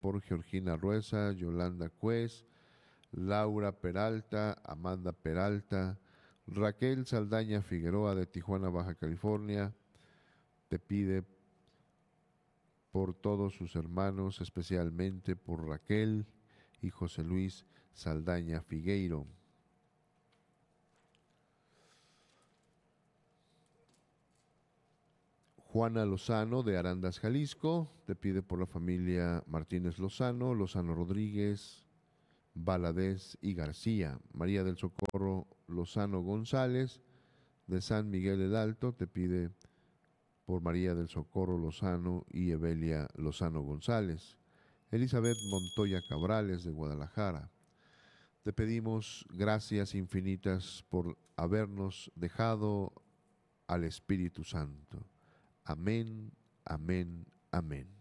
por Georgina Rueza, Yolanda Cuez, Laura Peralta, Amanda Peralta, Raquel Saldaña Figueroa de Tijuana, Baja California. Te pide por todos sus hermanos, especialmente por Raquel y José Luis Saldaña Figueiro. Juana Lozano de Arandas, Jalisco, te pide por la familia Martínez Lozano, Lozano Rodríguez, Valadez y García. María del Socorro Lozano González de San Miguel el Alto, te pide por María del Socorro Lozano y Evelia Lozano González. Elizabeth Montoya Cabrales de Guadalajara. Te pedimos gracias infinitas por habernos dejado al Espíritu Santo. Amén, amén, amén.